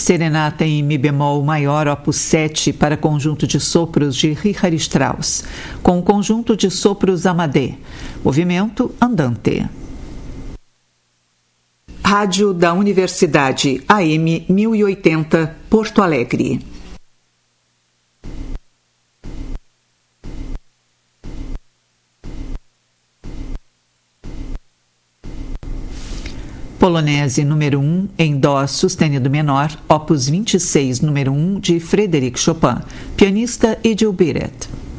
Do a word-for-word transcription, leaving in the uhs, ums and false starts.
Serenata em Mi bemol maior, opus sete, para conjunto de sopros de Richard Strauss, com o conjunto de sopros Amadé. Movimento andante. Rádio da Universidade, A M mil e oitenta, Porto Alegre. Polonese número um, em Dó sustenido menor, opus vinte e seis, número um, de Frédéric Chopin, pianista Edil Biret.